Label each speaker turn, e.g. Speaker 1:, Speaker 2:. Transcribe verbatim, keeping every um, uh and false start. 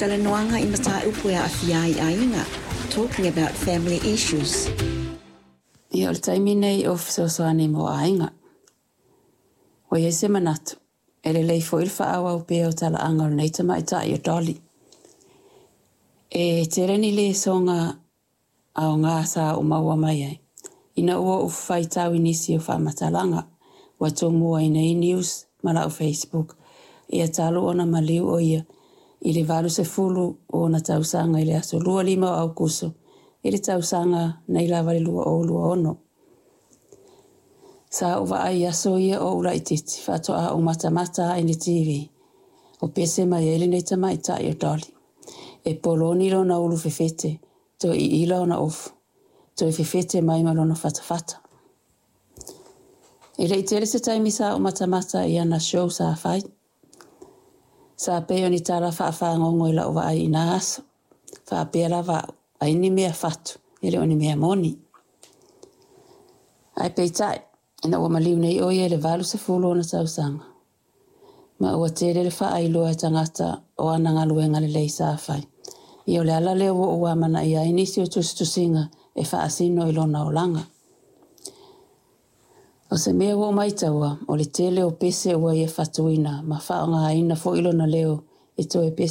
Speaker 1: talanoanga I mata upu e awhiai ainga, talking about family issues.
Speaker 2: Ia o le taimi nei o fisoasoani mo ainga. O ia se manatu, e le lei fo ilfa awa upe o tala anga o nei tama i tai o Dolly. E te reni le songa au ngā sa o maua mai ai. Ina ua ufai tau inisi o wha matalanga, wa tōmua i nei news mala o Facebook. Ia talo ona maliu o ia, i le valu se fulu o na tausanga i le aso lua lima o au kuso, i le tausanga nei lava le lua o lua ono. Sa uwa ai aso ia o ula i titi, whatoa o mata mata i ni T V. O pese mai ele nei tamai tai o Dolly. E poloni lo na ulu fefete, to i ila o na ofu. To i fefete mai malona fata fata. I le i tele se taimi sa o mata mata i ana show sa fai. Sa peo ni tala wha ngongo i la uwa ai ina aso. Wha pea lava ai ni mea fatu, ele o ni mea moni. Ai pei tai, ina ua maliu nei oia le valu se fulu o na tausanga. Ma ua tere le wha ai loa e tangata o ana ngaluenga le lei sa fai. I o le ala leo o ua mana i a inisi o tustusinga e wha asino i lona o langa. O se mea o maitaua, o le tele o pese ua i e whatuina, ma wha o ngā ina fo ilo na leo e to e pese